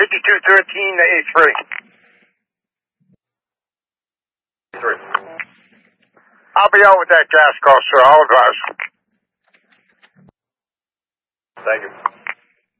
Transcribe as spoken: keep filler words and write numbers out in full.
fifty-two thirteen to eight three. Three. I'll be out with that gas call, sir. I'll advise. Thank you.